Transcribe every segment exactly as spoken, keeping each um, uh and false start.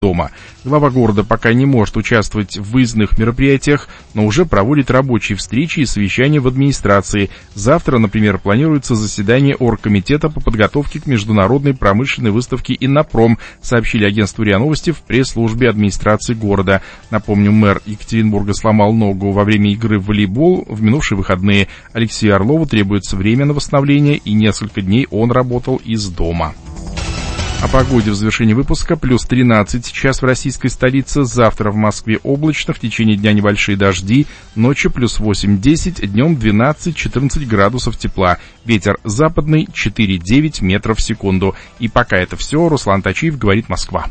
дома. Глава города пока не может участвовать в выездных мероприятиях, но уже проводит рабочие встречи и совещания в администрации. Завтра, например, планируется заседание оргкомитета по подготовке к международной промышленной выставке «Иннопром», сообщили агентству РИА Новости в пресс-службе администрации города. Напомню, мэр Екатеринбурга сломал ногу во время игры в волейбол в минувшие выходные. Алексею Орлову требуется время на восстановление, и несколько дней он работал из дома. О погоде в завершении выпуска. Плюс тринадцать сейчас в российской столице. Завтра в Москве облачно, в течение дня небольшие дожди. Ночью плюс восемь-десять, днем двенадцать-четырнадцать градусов тепла. Ветер западный четыре-девять метров в секунду. И пока это все. Руслан Тачиев, говорит Москва.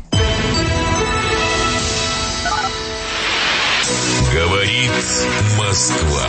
Говорит Москва.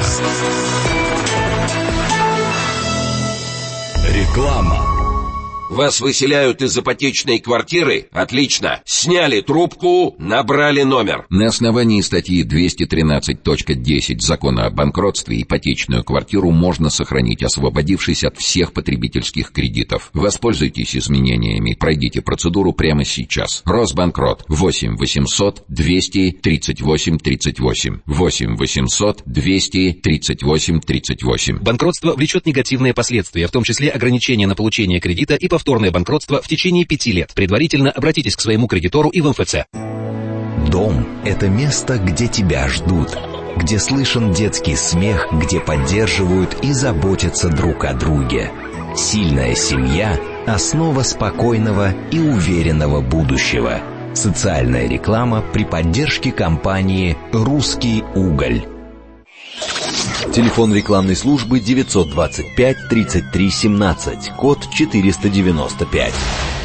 Реклама. Вас выселяют из ипотечной квартиры? Отлично. Сняли трубку, набрали номер. На основании статьи двести тринадцать точка десять Закона о банкротстве ипотечную квартиру можно сохранить, освободившись от всех потребительских кредитов. Воспользуйтесь изменениями, пройдите процедуру прямо сейчас. Росбанкрот. восемь восемьсот двести тридцать восемь тридцать восемь. восемь восемьсот двести тридцать восемь тридцать восемь. Банкротство влечет негативные последствия, в том числе ограничение на получение кредита и повторное банкротство в течение пяти лет. Предварительно обратитесь к своему кредитору и в эм эф цэ. Дом – это место, где тебя ждут, где слышен детский смех, где поддерживают и заботятся друг о друге. Сильная семья – основа спокойного и уверенного будущего. Социальная реклама при поддержке компании «Русский уголь». Телефон рекламной службы девятьсот двадцать пять тридцать три семнадцать, код четыреста девяносто пять.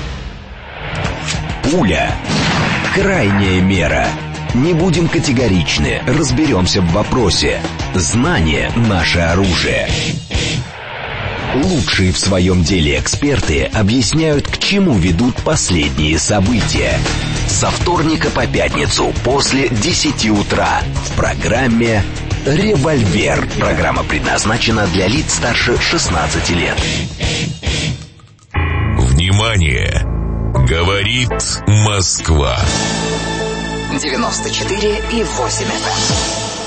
Пуля. Крайняя мера. Не будем категоричны, разберемся в вопросе. Знание – наше оружие. Лучшие в своем деле эксперты объясняют, к чему ведут последние события. Со вторника по пятницу после десяти утра в программе «Револьвер». Программа предназначена для лиц старше шестнадцати лет. Внимание! Говорит Москва. девяносто четыре и восемь эф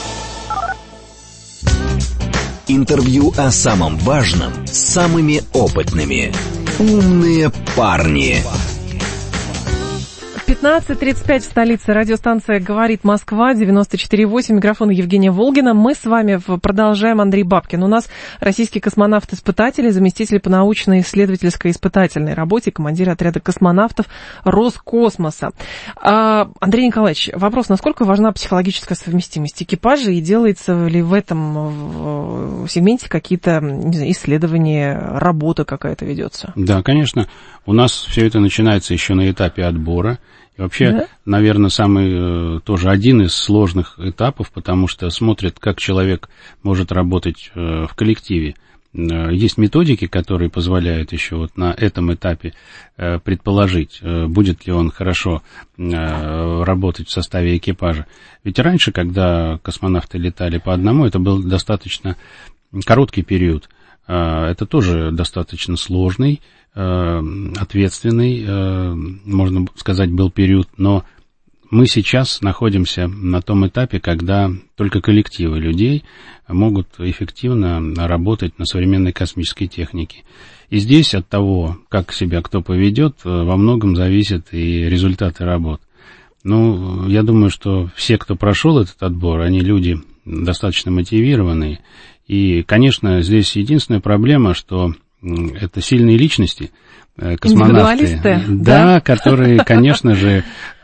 эм. Интервью о самом важном с самыми опытными. Умные парни. пятнадцать тридцать пять в столице. Радиостанция «Говорит Москва», девяносто четыре и восемь. Микрофон Евгения Волгина. Мы с вами продолжаем. Андрей Бабкин. У нас российский космонавт-испытатель, заместитель по научно-исследовательской испытательной работе, командир отряда космонавтов Роскосмоса. А, Андрей Николаевич, вопрос, насколько важна психологическая совместимость экипажа и делается ли в этом сегменте какие-то, не знаю, исследования, работа какая-то ведется? Да, конечно. У нас все это начинается еще на этапе отбора. И вообще, да? наверное, самый тоже один из сложных этапов, потому что смотрят, как человек может работать в коллективе. Есть методики, которые позволяют еще вот на этом этапе предположить, будет ли он хорошо работать в составе экипажа. Ведь раньше, когда космонавты летали по одному, это был достаточно короткий период. Это тоже достаточно сложный, ответственный, можно сказать, был период, но мы сейчас находимся на том этапе, когда только коллективы людей могут эффективно работать на современной космической технике. И здесь от того, как себя кто поведет, во многом зависят и результаты работ. Ну, я думаю, что все, кто прошел этот отбор, они люди достаточно мотивированные. И, конечно, здесь единственная проблема, что это сильные личности, космонавты, да, да, которые, конечно же,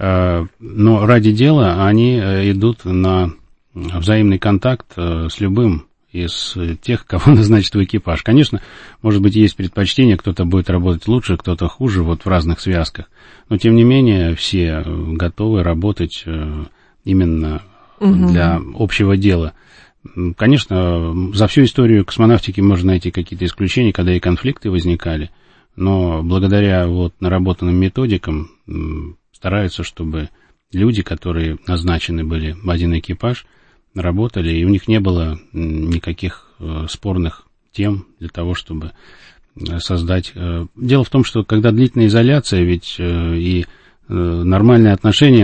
но ради дела они идут на взаимный контакт с любым из тех, кого назначат в экипаж. Конечно, может быть, есть предпочтение, кто-то будет работать лучше, кто-то хуже, вот в разных связках, но, тем не менее, все готовы работать именно угу. для общего дела. Конечно, за всю историю космонавтики можно найти какие-то исключения, когда и конфликты возникали, но благодаря вот наработанным методикам стараются, чтобы люди, которые назначены были в один экипаж, работали, и у них не было никаких спорных тем для того, чтобы создать... Дело в том, что когда длительная изоляция, ведь и нормальные отношения